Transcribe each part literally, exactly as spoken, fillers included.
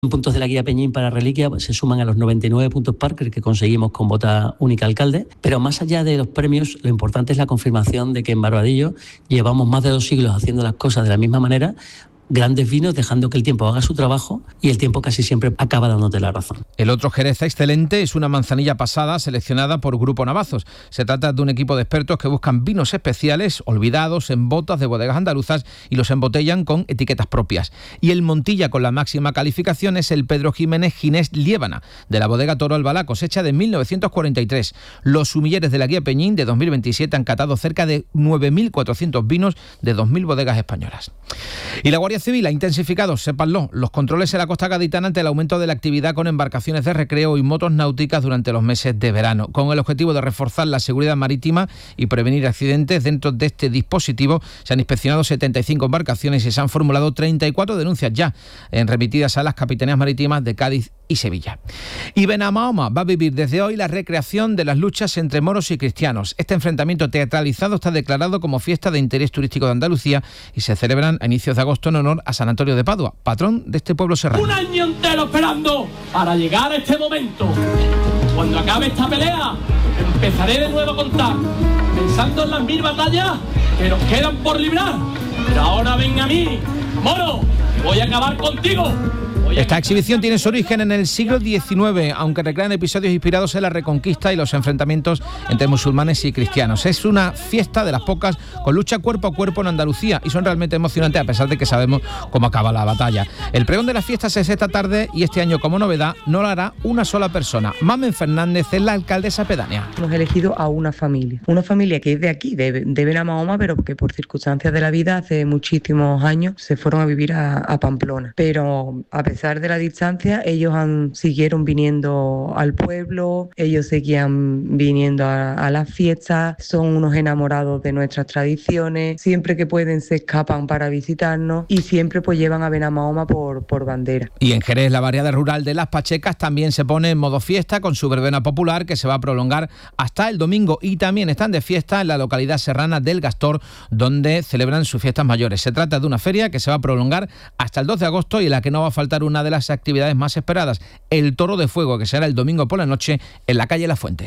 puntos de la guía Peñín para Reliquia se suman a los noventa y nueve puntos Parker que conseguimos con vota única alcalde, pero más allá de los premios, lo importante es la confirmación de que en Barbadillo llevamos más de dos siglos haciendo las cosas de la misma manera, grandes vinos, dejando que el tiempo haga su trabajo y el tiempo casi siempre acaba dándote la razón. El otro Jerez excelente es una manzanilla pasada seleccionada por Grupo Navazos. Se trata de un equipo de expertos que buscan vinos especiales, olvidados en botas de bodegas andaluzas y los embotellan con etiquetas propias. Y el Montilla con la máxima calificación es el Pedro Jiménez Ginés Liébana, de la bodega Toro Albalá, cosecha de mil novecientos cuarenta y tres. Los sumilleres de la guía Peñín de dos mil veintisiete han catado cerca de nueve mil cuatrocientos vinos de dos mil bodegas españolas. Y la Guardia Civil ha intensificado, sépanlo, los controles en la costa gaditana ante el aumento de la actividad con embarcaciones de recreo y motos náuticas durante los meses de verano, con el objetivo de reforzar la seguridad marítima y prevenir accidentes. Dentro de este dispositivo se han inspeccionado setenta y cinco embarcaciones y se han formulado treinta y cuatro denuncias ya en remitidas a las capitanías marítimas de Cádiz y Sevilla. Y Benamahoma va a vivir desde hoy la recreación de las luchas entre moros y cristianos. Este enfrentamiento teatralizado está declarado como fiesta de interés turístico de Andalucía y se celebran a inicios de agosto en honor a San Antonio de Padua, patrón de este pueblo serrano. Un año entero esperando para llegar a este momento. Cuando acabe esta pelea, empezaré de nuevo a contar, pensando en las mil batallas que nos quedan por librar. Pero ahora ven a mí, moro, voy a acabar contigo. Esta exhibición tiene su origen en el siglo diecinueve, aunque recrean episodios inspirados en la Reconquista y los enfrentamientos entre musulmanes y cristianos. Es una fiesta de las pocas con lucha cuerpo a cuerpo en Andalucía y son realmente emocionantes a pesar de que sabemos cómo acaba la batalla. El pregón de las fiestas es esta tarde y este año, como novedad, no lo hará una sola persona. Mamen Fernández es la alcaldesa pedánea. Hemos elegido a una familia, una familia que es de aquí, de, de Benamahoma, pero que por circunstancias de la vida hace muchísimos años se fueron a vivir a, a Pamplona. Pero a pesar A pesar de la distancia, ellos han, siguieron viniendo al pueblo, ellos seguían viniendo a, a las fiestas, son unos enamorados de nuestras tradiciones, siempre que pueden se escapan para visitarnos y siempre pues llevan a Benamahoma por, por bandera. Y en Jerez, la variedad rural de Las Pachecas también se pone en modo fiesta con su verbena popular que se va a prolongar hasta el domingo y también están de fiesta en la localidad serrana del Gastor, donde celebran sus fiestas mayores. Se trata de una feria que se va a prolongar hasta el dos de agosto y en la que no va a faltar una de las actividades más esperadas, el Toro de Fuego, que será el domingo por la noche en la calle La Fuente.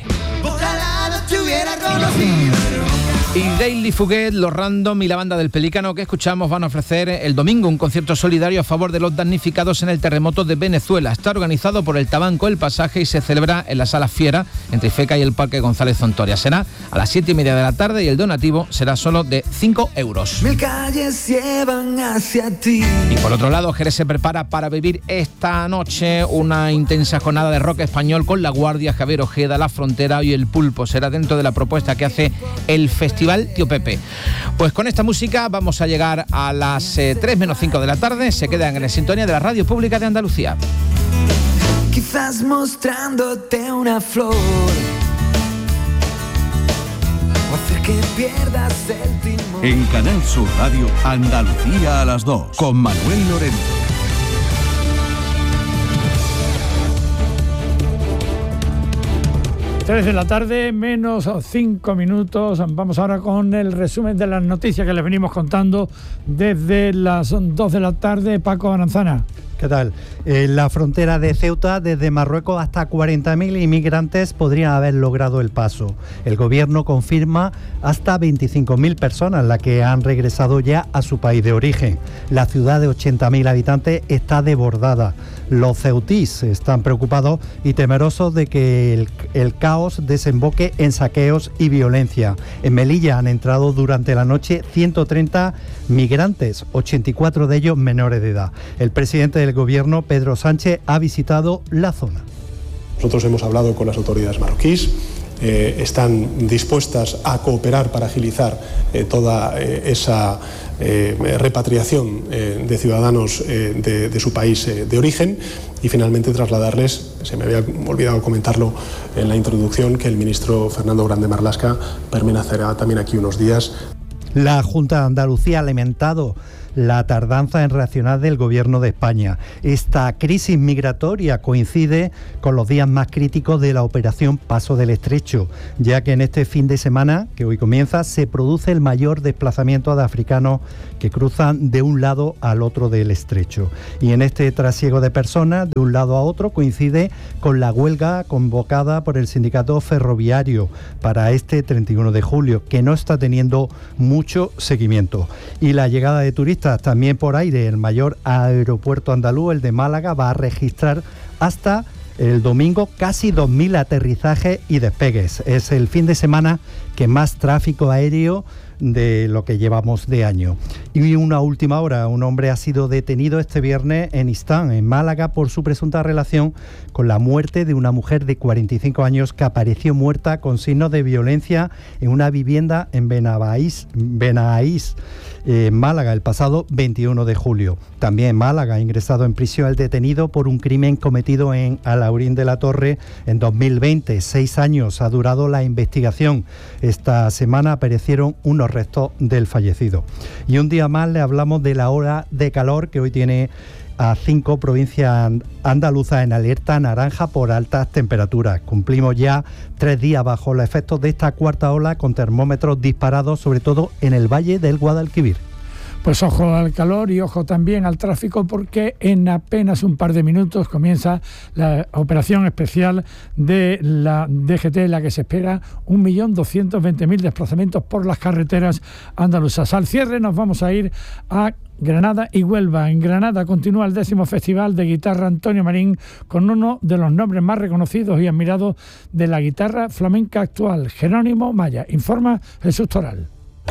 Y Daily Fuguet, Los Random y la banda del Pelícano que escuchamos van a ofrecer el domingo un concierto solidario a favor de los damnificados en el terremoto de Venezuela. Está organizado por el Tabanco El Pasaje y se celebra en la Sala Fiera, entre Ifeca y el Parque González Zontoria. Será a las siete y media de la tarde y el donativo será solo de cinco euros. Mil calles llevan hacia ti. Y por otro lado, Jerez se prepara para vivir esta noche una intensa jornada de rock español con La Guardia, Javier Ojeda, La Frontera y El Pulpo. Será dentro de la propuesta que hace el Festival Tío Pepe. Pues con esta música vamos a llegar a las eh, tres menos cinco de la tarde. Se quedan en la sintonía de la Radio Pública de Andalucía. Quizás mostrándote una flor o hacer que pierdas el timón. En Canal Sur Radio, Andalucía a las dos, con Manuel Lorente. tres de la tarde, menos cinco minutos. Vamos ahora con el resumen de las noticias que les venimos contando desde las dos de la tarde. Paco Aranzana. ¿Qué tal? En la frontera de Ceuta, desde Marruecos hasta cuarenta mil inmigrantes podrían haber logrado el paso. El gobierno confirma hasta veinticinco mil personas las que han regresado ya a su país de origen. La ciudad de ochenta mil habitantes está desbordada. Los ceutís están preocupados y temerosos de que el, el caos desemboque en saqueos y violencia. En Melilla han entrado durante la noche ciento treinta migrantes, ochenta y cuatro de ellos menores de edad. El presidente del gobierno, Pedro Sánchez, ha visitado la zona. Nosotros hemos hablado con las autoridades marroquíes, eh, están dispuestas a cooperar para agilizar eh, toda eh, esa eh, repatriación eh, de ciudadanos eh, de, de su país eh, de origen y finalmente trasladarles, se me había olvidado comentarlo en la introducción, que el ministro Fernando Grande Marlaska permanecerá también aquí unos días. La Junta de Andalucía ha lamentado la tardanza en reaccionar del Gobierno de España. Esta crisis migratoria coincide con los días más críticos de la operación Paso del Estrecho, ya que en este fin de semana, que hoy comienza, se produce el mayor desplazamiento de africanos que cruzan de un lado al otro del estrecho. Y en este trasiego de personas de un lado a otro coincide con la huelga convocada por el sindicato ferroviario para este treinta y uno de julio, que no está teniendo mucho seguimiento. Y la llegada de turistas también por aire. El mayor aeropuerto andaluz, el de Málaga, va a registrar hasta el domingo casi dos mil aterrizajes y despegues. Es el fin de semana que más tráfico aéreo de lo que llevamos de año. Y una última hora, un hombre ha sido detenido este viernes en Istán, en Málaga, por su presunta relación con la muerte de una mujer de cuarenta y cinco años que apareció muerta con signos de violencia en una vivienda en Benabaís, Benaís, eh, Málaga, el pasado veintiuno de julio. También en Málaga ha ingresado en prisión el detenido por un crimen cometido en Alhaurín de la Torre en dos mil veinte. Seis años ha durado la investigación. Esta semana aparecieron unos restos del fallecido. Y un día más le hablamos de la ola de calor que hoy tiene a cinco provincias andaluzas en alerta naranja por altas temperaturas. Cumplimos ya tres días bajo los efectos de esta cuarta ola con termómetros disparados, sobre todo en el Valle del Guadalquivir. Pues ojo al calor y ojo también al tráfico, porque en apenas un par de minutos comienza la operación especial de la D G T, en la que se espera un millón doscientos veinte mil desplazamientos por las carreteras andaluzas. Al cierre nos vamos a ir a Granada y Huelva. En Granada continúa el décimo Festival de Guitarra Antonio Marín, con uno de los nombres más reconocidos y admirados de la guitarra flamenca actual, Jerónimo Maya. Informa Jesús Toral.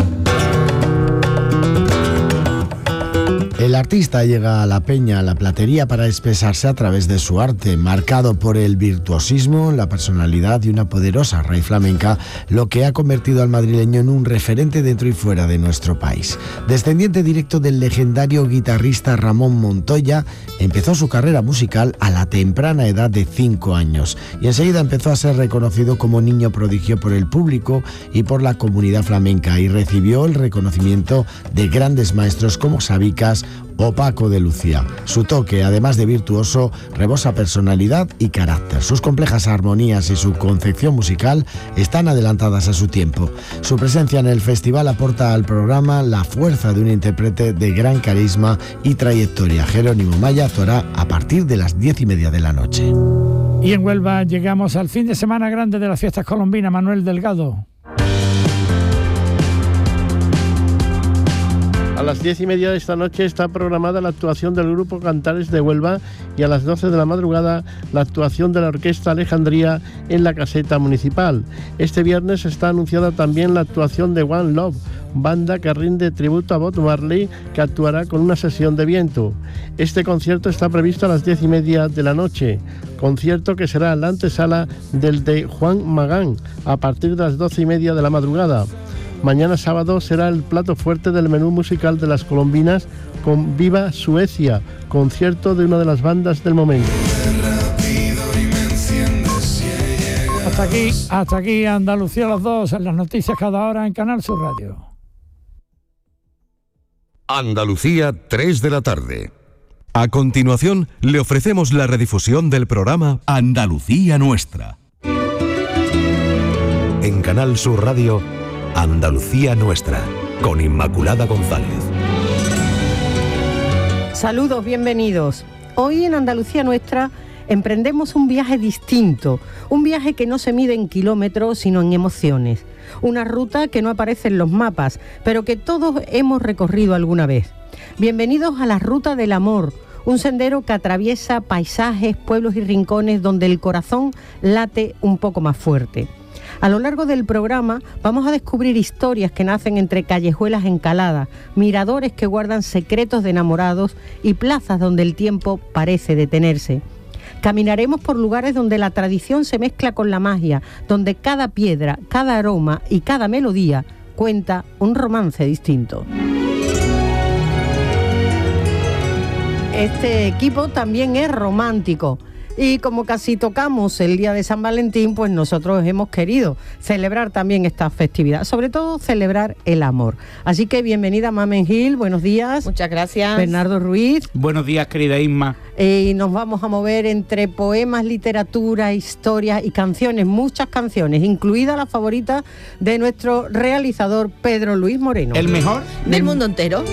El artista llega a la Peña, a la Platería, para expresarse a través de su arte, marcado por el virtuosismo, la personalidad y una poderosa raíz flamenca, lo que ha convertido al madrileño en un referente dentro y fuera de nuestro país. Descendiente directo del legendario guitarrista Ramón Montoya, empezó su carrera musical a la temprana edad de cinco años y enseguida empezó a ser reconocido como niño prodigio por el público y por la comunidad flamenca, y recibió el reconocimiento de grandes maestros como Sabicas o Paco de Lucía. Su toque, además de virtuoso, rebosa personalidad y carácter. Sus complejas armonías y su concepción musical están adelantadas a su tiempo. Su presencia en el festival aporta al programa la fuerza de un intérprete de gran carisma y trayectoria. Jerónimo Maya actuará a partir de las diez y media de la noche. Y en Huelva llegamos al fin de semana grande de las fiestas colombinas. Manuel Delgado. A las diez y media de esta noche está programada la actuación del Grupo Cantares de Huelva y a las doce de la madrugada la actuación de la Orquesta Alejandría en la Caseta Municipal. Este viernes está anunciada también la actuación de One Love, banda que rinde tributo a Bob Marley, que actuará con una sesión de viento. Este concierto está previsto a las diez y media de la noche, concierto que será la antesala del de Juan Magán a partir de las doce y media de la madrugada. Mañana sábado será el plato fuerte del menú musical de las colombinas con Viva Suecia, concierto de una de las bandas del momento. Hasta aquí, hasta aquí Andalucía a las dos, en las noticias cada hora en Canal Sur Radio. Andalucía, tres de la tarde. A continuación, le ofrecemos la redifusión del programa Andalucía Nuestra. En Canal Sur Radio, Andalucía Nuestra, con Inmaculada González. Saludos, bienvenidos. Hoy en Andalucía Nuestra emprendemos un viaje distinto, un viaje que no se mide en kilómetros, sino en emociones. Una ruta que no aparece en los mapas, pero que todos hemos recorrido alguna vez. Bienvenidos a la Ruta del Amor, un sendero que atraviesa paisajes, pueblos y rincones donde el corazón late un poco más fuerte. A lo largo del programa vamos a descubrir historias que nacen entre callejuelas encaladas, miradores que guardan secretos de enamorados y plazas donde el tiempo parece detenerse. Caminaremos por lugares donde la tradición se mezcla con la magia, donde cada piedra, cada aroma y cada melodía cuenta un romance distinto. Este equipo también es romántico. Y como casi tocamos el día de San Valentín, pues nosotros hemos querido celebrar también esta festividad, sobre todo celebrar el amor. Así que bienvenida Mamen Gil, buenos días. Muchas gracias. Bernardo Ruiz. Buenos días, querida Isma. Eh, y nos vamos a mover entre poemas, literatura, historias y canciones, muchas canciones, incluida la favorita de nuestro realizador Pedro Luis Moreno. ¿El mejor? Del mundo entero.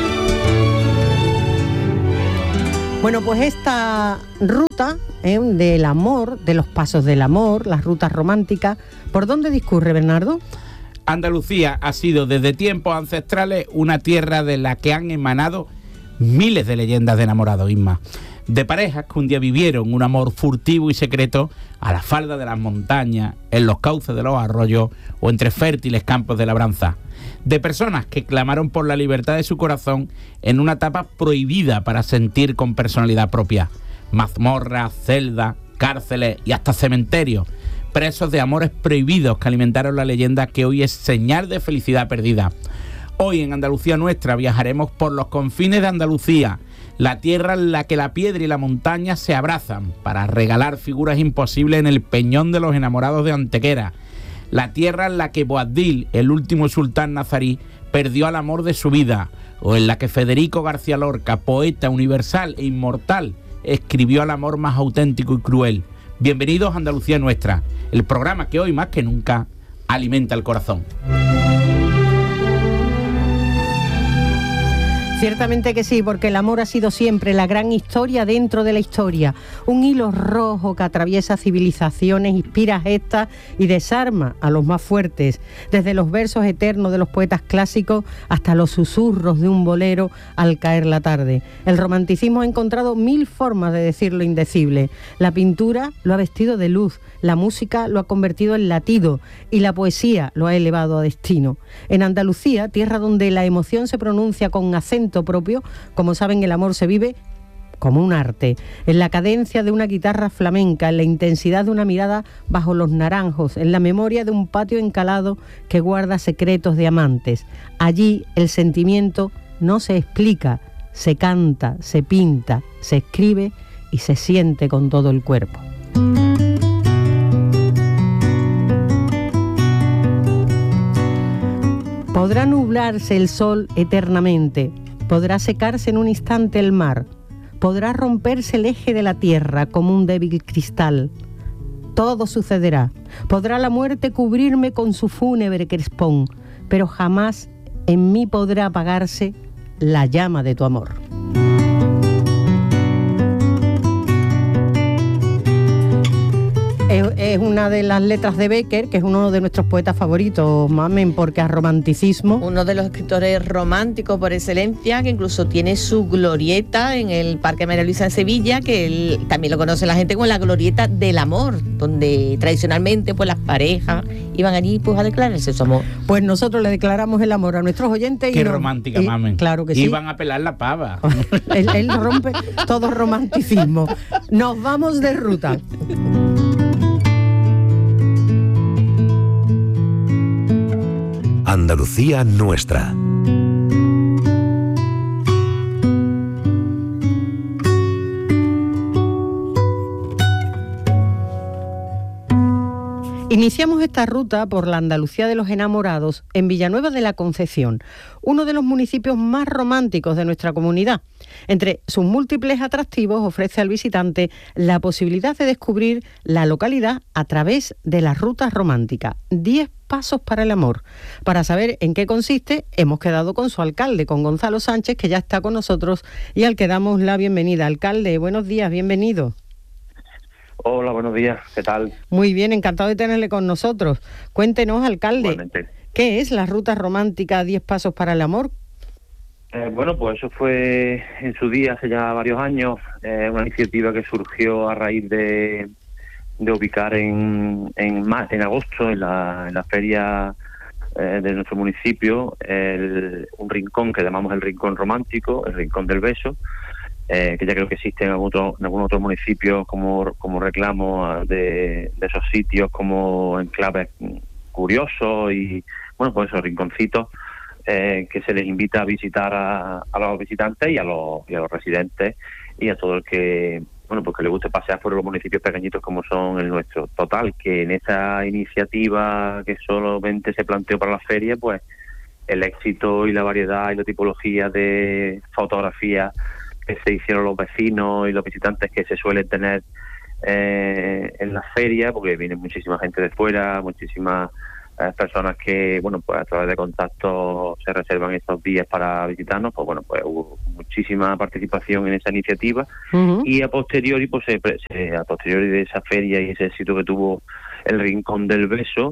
Bueno, pues esta ruta eh, del amor, de los pasos del amor, las rutas románticas, ¿por dónde discurre, Bernardo? Andalucía ha sido desde tiempos ancestrales una tierra de la que han emanado miles de leyendas de enamorados, Isma. De parejas que un día vivieron un amor furtivo y secreto a la falda de las montañas, en los cauces de los arroyos o entre fértiles campos de labranza. De personas que clamaron por la libertad de su corazón en una etapa prohibida para sentir con personalidad propia. Mazmorras, celdas, cárceles y hasta cementerios. Presos de amores prohibidos que alimentaron la leyenda que hoy es señal de felicidad perdida. Hoy en Andalucía Nuestra viajaremos por los confines de Andalucía, la tierra en la que la piedra y la montaña se abrazan para regalar figuras imposibles en el peñón de los enamorados de Antequera. La tierra en la que Boabdil, el último sultán nazarí, perdió al amor de su vida, o en la que Federico García Lorca, poeta universal e inmortal, escribió al amor más auténtico y cruel. Bienvenidos a Andalucía Nuestra, el programa que hoy más que nunca alimenta el corazón. Ciertamente que sí, porque el amor ha sido siempre la gran historia dentro de la historia. Un hilo rojo que atraviesa civilizaciones, inspira gestas y desarma a los más fuertes. Desde los versos eternos de los poetas clásicos hasta los susurros de un bolero al caer la tarde. El romanticismo ha encontrado mil formas de decir lo indecible. La pintura lo ha vestido de luz, la música lo ha convertido en latido y la poesía lo ha elevado a destino. En Andalucía, tierra donde la emoción se pronuncia con acento propio, como saben, el amor se vive como un arte, en la cadencia de una guitarra flamenca, en la intensidad de una mirada bajo los naranjos, en la memoria de un patio encalado que guarda secretos de amantes. Allí el sentimiento no se explica, se canta, se pinta, se escribe y se siente con todo el cuerpo. Podrá nublarse el sol eternamente, podrá secarse en un instante el mar, podrá romperse el eje de la tierra como un débil cristal. Todo sucederá. Podrá la muerte cubrirme con su fúnebre crespón, pero jamás en mí podrá apagarse la llama de tu amor. Es, es una de las letras de Bécquer, que es uno de nuestros poetas favoritos, Mamen, porque a romanticismo. Uno de los escritores románticos por excelencia, que incluso tiene su glorieta en el Parque María Luisa de Sevilla, que él, también lo conoce la gente como la glorieta del amor, donde tradicionalmente pues las parejas iban allí pues a declararse su amor. Pues nosotros le declaramos el amor a nuestros oyentes. Qué y no, romántica, y, Mamen. Claro que sí. Iban a pelar la pava. él, él rompe todo romanticismo. Nos vamos de ruta. Andalucía Nuestra. Iniciamos esta ruta por la Andalucía de los enamorados en Villanueva de la Concepción, uno de los municipios más románticos de nuestra comunidad. Entre sus múltiples atractivos ofrece al visitante la posibilidad de descubrir la localidad a través de las rutas románticas. Diez pasos para el amor. Para saber en qué consiste, hemos quedado con su alcalde, con Gonzalo Sánchez, que ya está con nosotros y al que damos la bienvenida. Alcalde, buenos días, bienvenido. Hola, buenos días, ¿qué tal? Muy bien, encantado de tenerle con nosotros. Cuéntenos, alcalde, Igualmente. ¿Qué es la ruta romántica diez pasos para el amor? Eh, bueno, pues eso fue en su día, hace ya varios años, eh, una iniciativa que surgió a raíz de, de ubicar en en, en agosto, en la, en la feria eh, de nuestro municipio, el, un rincón que llamamos el Rincón Romántico, el Rincón del Beso, Eh, que ya creo que existe en algún otro, en algún otro municipio como, como reclamo de, de esos sitios como enclaves curiosos y, bueno, pues esos rinconcitos eh, que se les invita a visitar a, a los visitantes y a los, y a los residentes y a todo el que bueno, pues que le guste pasear por los municipios pequeñitos como son el nuestro. Total, que en esa iniciativa que solamente se planteó para la feria, pues el éxito y la variedad y la tipología de fotografías que se hicieron los vecinos y los visitantes que se suelen tener eh, en la feria, porque viene muchísima gente de fuera, muchísimas eh, personas que, bueno, pues a través de contactos se reservan estos días para visitarnos, pues bueno, pues hubo muchísima participación en esa iniciativa. Uh-huh. Y a posteriori, pues se, se, a posteriori de esa feria y ese éxito que tuvo el Rincón del Beso,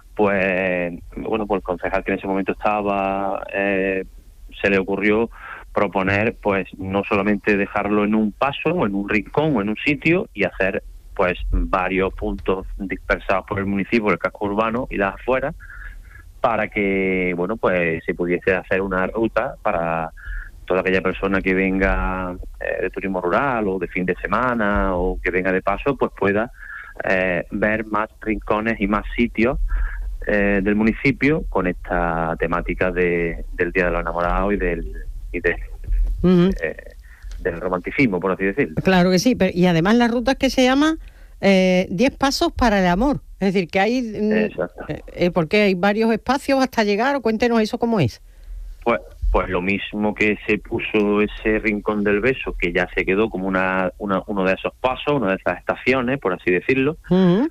pues bueno, pues el concejal que en ese momento estaba, eh, se le ocurrió proponer, pues no solamente dejarlo en un paso o en un rincón o en un sitio y hacer pues varios puntos dispersados por el municipio, el casco urbano y las afueras, para que bueno, pues se pudiese hacer una ruta para toda aquella persona que venga eh, de turismo rural o de fin de semana o que venga de paso, pues pueda eh, ver más rincones y más sitios eh, del municipio con esta temática de, del Día de los Enamorados y del y de, uh-huh. eh, del romanticismo, por así decirlo. Claro que sí, pero, y además la ruta es que se llama eh, diez pasos para el amor, es decir, que hay, Exacto. Eh, porque hay varios espacios hasta llegar, o cuéntenos eso cómo es. Pues, pues lo mismo que se puso ese Rincón del Beso, que ya se quedó como una, una uno de esos pasos, una de esas estaciones, por así decirlo. Uh-huh.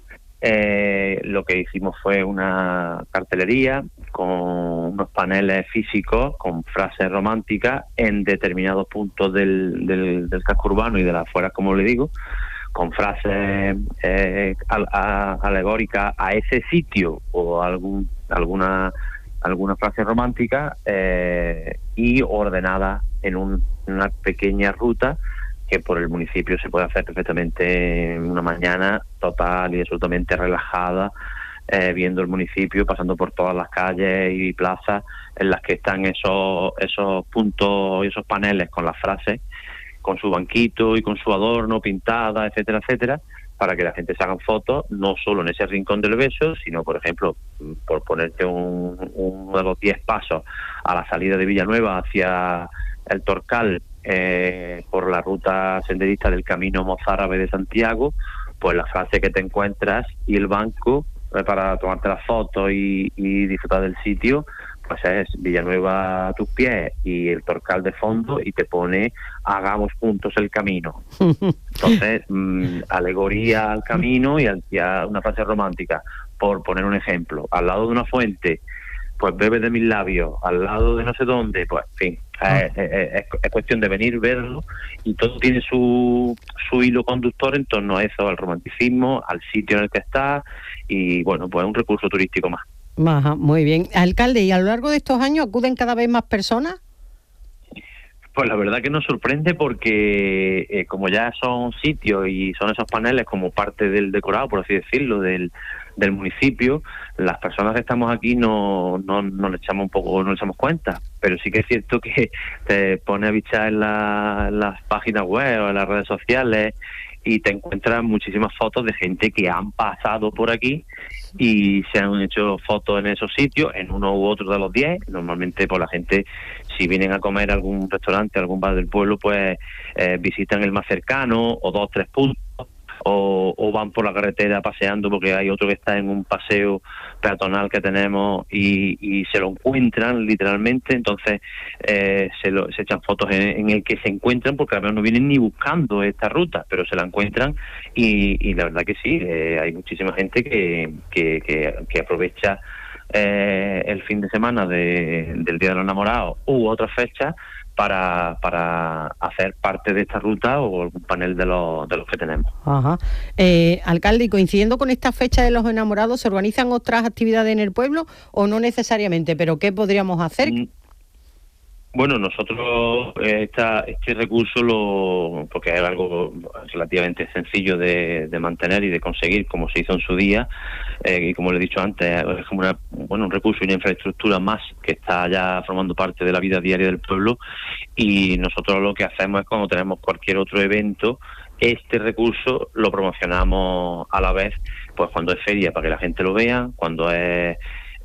Eh, lo que hicimos fue una cartelería con unos paneles físicos con frases románticas en determinados puntos del, del, del casco urbano y de las afueras, como le digo, con frases eh, a, a, alegóricas a ese sitio o algún alguna alguna frase romántica eh, y ordenada en un, una pequeña ruta que por el municipio se puede hacer perfectamente en una mañana total y absolutamente relajada, eh, viendo el municipio, pasando por todas las calles y plazas en las que están esos esos puntos y esos paneles con las frases, con su banquito y con su adorno pintada, etcétera, etcétera, para que la gente se hagan fotos, no solo en ese Rincón del Beso, sino, por ejemplo, por ponerte un, uno de los diez pasos a la salida de Villanueva hacia el Torcal, Eh, por la ruta senderista del Camino Mozárabe de Santiago, pues la frase que te encuentras y el banco eh, para tomarte las fotos y, y disfrutar del sitio, pues es Villanueva a tus pies y el Torcal de fondo, y te pone hagamos juntos el camino. Entonces, mmm, alegoría al camino y, al, y a una frase romántica, por poner un ejemplo. Al lado de una fuente, pues bebe de mis labios, al lado de no sé dónde, pues en fin, es, es, es cuestión de venir, verlo, y todo tiene su, su hilo conductor en torno a eso, al romanticismo, al sitio en el que está, y bueno, pues es un recurso turístico más. Ajá, muy bien. Alcalde, ¿y a lo largo de estos años acuden cada vez más personas? Pues la verdad que nos sorprende porque eh, como ya son sitios y son esos paneles como parte del decorado, por así decirlo, del, del municipio, las personas que estamos aquí no, no, no le echamos un poco, no le echamos cuenta, pero sí que es cierto que te pone a bichar en, la, en las páginas web o en las redes sociales y te encuentras muchísimas fotos de gente que han pasado por aquí y se han hecho fotos en esos sitios, en uno u otro de los diez. Normalmente pues la gente, si vienen a comer a algún restaurante, a algún bar del pueblo, pues eh, visitan el más cercano o dos, tres puntos, o, o van por la carretera paseando porque hay otro que está en un paseo peatonal que tenemos y, y se lo encuentran literalmente. Entonces eh, se, lo, se echan fotos en, en el que se encuentran, porque a lo mejor no vienen ni buscando esta ruta, pero se la encuentran y, y la verdad que sí, eh, hay muchísima gente que, que, que, que aprovecha eh, el fin de semana de, del Día de los Enamorados u otras fechas para para hacer parte de esta ruta o algún panel de los de los que tenemos. Ajá. Eh, alcalde, y coincidiendo con esta fecha de los enamorados, ¿se organizan otras actividades en el pueblo o no necesariamente? ¿Pero qué podríamos hacer? Mm. Bueno, nosotros eh, esta, este recurso, lo porque es algo relativamente sencillo de, de mantener y de conseguir, como se hizo en su día, eh, y como le he dicho antes, es como una, bueno, un recurso y una infraestructura más que está ya formando parte de la vida diaria del pueblo, y nosotros lo que hacemos es, cuando tenemos cualquier otro evento, este recurso lo promocionamos a la vez, pues cuando es feria para que la gente lo vea, cuando es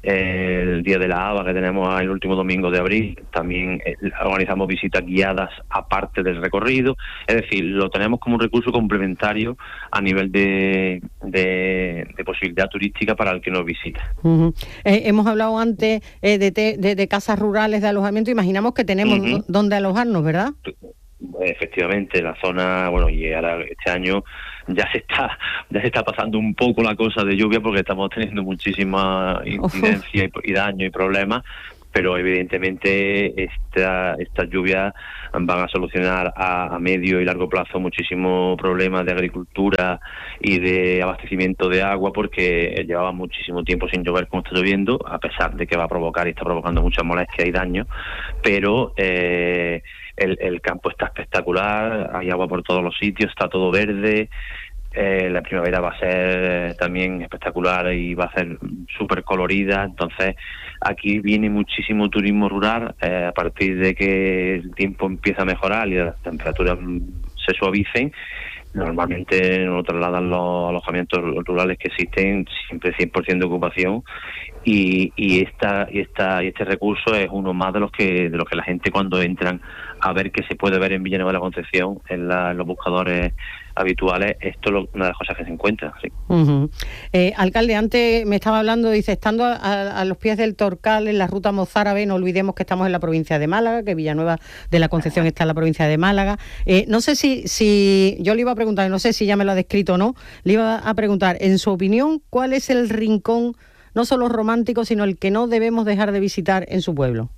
eh, el Día de la Haba que tenemos el último domingo de abril, también eh, organizamos visitas guiadas aparte del recorrido. Es decir, lo tenemos como un recurso complementario a nivel de, de, de posibilidad turística para el que nos visita. Uh-huh. Eh, hemos hablado antes eh, de, te, de, de casas rurales de alojamiento. Imaginamos que tenemos uh-huh. donde alojarnos, ¿verdad? Efectivamente, la zona, bueno, y ahora este año ya se está ya se está pasando un poco la cosa de lluvia porque estamos teniendo muchísima incidencia y, y daño y problemas, pero evidentemente esta estas lluvias van a solucionar a, a medio y largo plazo muchísimos problemas de agricultura y de abastecimiento de agua, porque llevaba muchísimo tiempo sin llover como está lloviendo, a pesar de que va a provocar y está provocando muchas molestias y daños, pero eh, El, el campo está espectacular, hay agua por todos los sitios, está todo verde, eh, la primavera va a ser también espectacular y va a ser súper colorida. Entonces aquí viene muchísimo turismo rural eh, a partir de que el tiempo empieza a mejorar y las temperaturas se suavicen. Normalmente nos trasladan los alojamientos rurales que existen siempre cien por ciento de ocupación, y, y esta y esta y este recurso es uno más de los que de los que la gente, cuando entran a ver qué se puede ver en Villanueva de la Concepción en, la, en los buscadores habituales, esto es lo, una de las cosas que se encuentra. Sí. Uh-huh. eh, alcalde, antes me estaba hablando, dice, estando a, a los pies del Torcal, en la ruta mozárabe, no olvidemos que estamos en la provincia de Málaga, que Villanueva de la Concepción está en la provincia de Málaga. Eh, no sé si, si, yo le iba a preguntar, no sé si ya me lo ha descrito o no, le iba a preguntar, en su opinión, ¿cuál es el rincón, no solo romántico, sino el que no debemos dejar de visitar en su pueblo?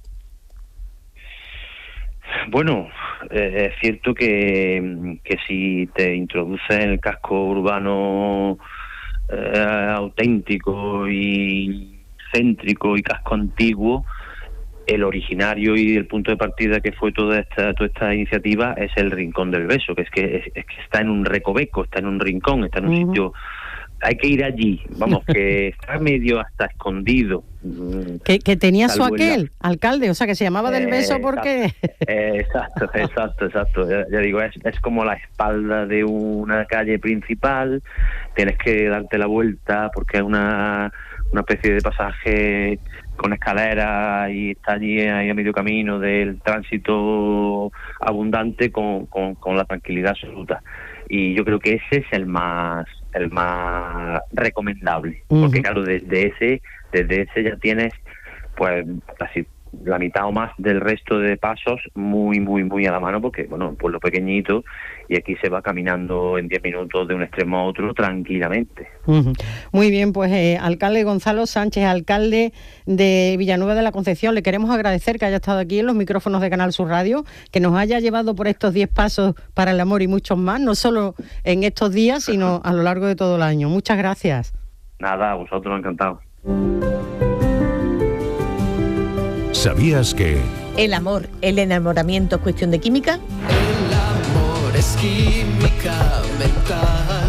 Bueno, eh, es cierto que, que si te introduces en el casco urbano eh, auténtico y céntrico y casco antiguo, el originario y el punto de partida que fue toda esta toda esta iniciativa es el Rincón del Beso, que es que es, es que está en un recoveco, está en un rincón, está en un uh-huh. sitio. Hay que ir allí, vamos, que está medio hasta escondido. Que, que tenía su aquel, la... alcalde, o sea, que se llamaba del Beso eh, porque... Eh, exacto, exacto, exacto. Ya, ya digo, es, es como la espalda de una calle principal, tienes que darte la vuelta porque es una, una especie de pasaje con escaleras y está allí ahí a medio camino del tránsito abundante con, con, con la tranquilidad absoluta. Y yo creo que ese es el más el más recomendable, uh-huh. porque claro, desde ese desde ese ya tienes pues casi la mitad o más del resto de pasos muy muy muy a la mano, porque bueno, un pueblo pequeñito y aquí se va caminando en diez minutos de un extremo a otro tranquilamente. Uh-huh. Muy bien, pues eh, alcalde Gonzalo Sánchez, alcalde de Villanueva de la Concepción, le queremos agradecer que haya estado aquí en los micrófonos de Canal Sur Radio, que nos haya llevado por estos diez pasos para el amor y muchos más, no solo en estos días, sino a lo largo de todo el año. Muchas gracias. Nada, a vosotros, encantado. ¿Sabías que el amor, el enamoramiento es cuestión de química? El amor es química mental.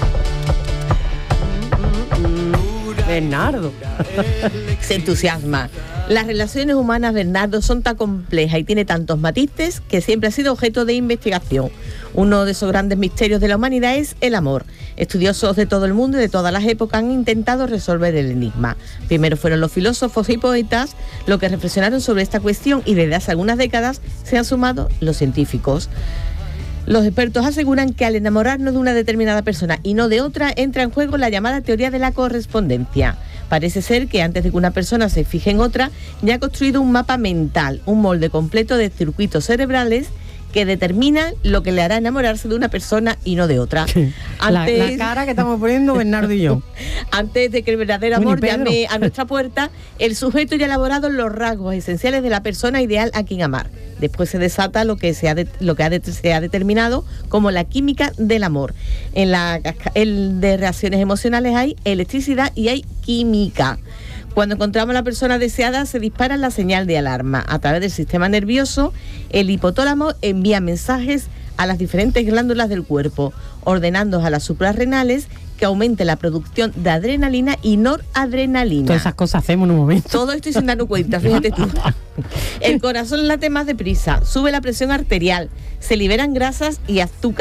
Bernardo se entusiasma. Las relaciones humanas, Bernardo, son tan complejas y tiene tantos matices que siempre ha sido objeto de investigación. Uno de esos grandes misterios de la humanidad es el amor. Estudiosos de todo el mundo y de todas las épocas han intentado resolver el enigma. Primero fueron los filósofos y poetas los que reflexionaron sobre esta cuestión, y desde hace algunas décadas se han sumado los científicos. Los expertos aseguran que al enamorarnos de una determinada persona y no de otra, entra en juego la llamada teoría de la correspondencia. Parece ser que antes de que una persona se fije en otra, ya ha construido un mapa mental, un molde completo de circuitos cerebrales que determinan lo que le hará enamorarse de una persona y no de otra. Sí. Antes... La, la cara que estamos poniendo Bernardo y yo. Antes de que el verdadero amor llame a nuestra puerta, el sujeto ya ha elaborado los rasgos esenciales de la persona ideal a quien amar. Después se desata lo que se ha, de, lo que ha de, se ha determinado como la química del amor. En la el de reacciones emocionales hay electricidad y hay química. Cuando encontramos a la persona deseada, se dispara la señal de alarma. A través del sistema nervioso, el hipotálamo envía mensajes a las diferentes glándulas del cuerpo, ordenando a las suprarrenales que aumente la producción de adrenalina y noradrenalina. Todas esas cosas hacemos en un momento. Todo esto sin darnos cuenta, fíjate tú. El corazón late más deprisa, sube la presión arterial, se liberan grasas y azúcares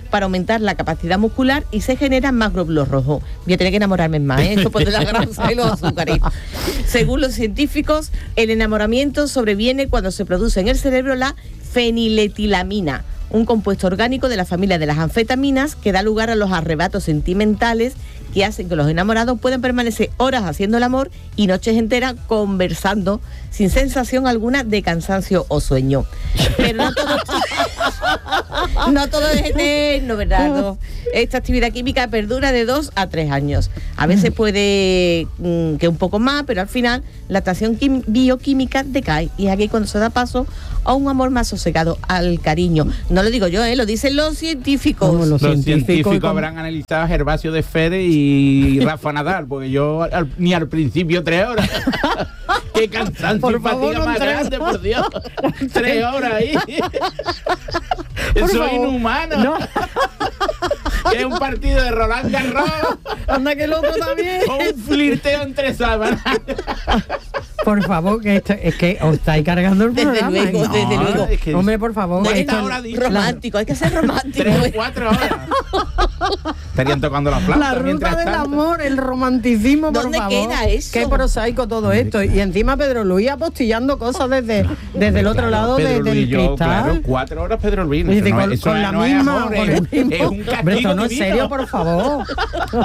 para aumentar la capacidad muscular y se generan más glóbulos rojos. Voy a tener que enamorarme más, ¿eh? Esto por la grasa y los azúcares. Según los científicos, el enamoramiento sobreviene cuando se produce en el cerebro la feniletilamina, un compuesto orgánico de la familia de las anfetaminas que da lugar a los arrebatos sentimentales que hacen que los enamorados puedan permanecer horas haciendo el amor y noches enteras conversando sin sensación alguna de cansancio o sueño. Pero no todo, no todo es eterno, ¿verdad? No. Esta actividad química perdura de dos a tres años. A veces puede mmm, que un poco más, pero al final la atracción quim- bioquímica decae y es aquí cuando se da paso a un amor más sosegado, al cariño. No lo digo yo, ¿eh? Lo dicen los científicos. Los, los científicos, científicos con... habrán analizado a Gervasio de Fere y Rafa Nadal, porque yo al, ni al principio tres horas. Qué cansancio por y fatiga favor, más tres. grande, por Dios. Tres horas ahí. Eso favor. es inhumano. No. Que es un partido de Roland Garros. Anda que el otro también. O un flirteo entre sábanas. Por favor, que esto, es que os estáis cargando el Desde programa. luego, No, desde luego. Es que Hombre, por favor. No, esto- no, romántico, hay que ser romántico. Tres o cuatro horas. Estarían tocando la flauta La ruta mientras del tanto. amor, el romanticismo, por ¿Dónde favor. queda eso? Qué prosaico todo esto. Y encima Pedro Luis apostillando cosas desde, desde el otro Claro, lado Pedro de- Luis, del yo, cristal. Claro, cuatro horas Pedro Luis. Y dice, Eso no es- con, eso con no la no es misma, amor, con es, el mismo. es un Hombre, castigo esto no es divino. serio, por favor.